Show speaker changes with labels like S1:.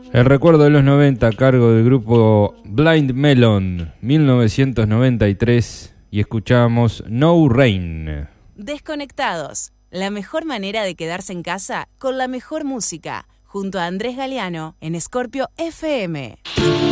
S1: El recuerdo de los 90 a cargo del grupo Blind Melon, 1993, y escuchamos No Rain.
S2: Desconectados, la mejor manera de quedarse en casa con la mejor música, junto a Andrés Galeano en Scorpio FM.